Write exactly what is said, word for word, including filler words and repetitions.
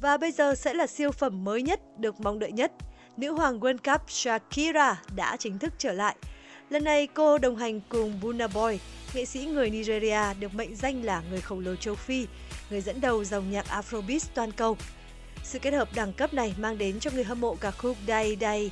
Và bây giờ sẽ là siêu phẩm mới nhất, được mong đợi nhất. Nữ hoàng World Cup Shakira đã chính thức trở lại. Lần này cô đồng hành cùng Burna Boy, nghệ sĩ người Nigeria được mệnh danh là người khổng lồ châu Phi, người dẫn đầu dòng nhạc Afrobeat toàn cầu. Sự kết hợp đẳng cấp này mang đến cho người hâm mộ ca khúc Day Day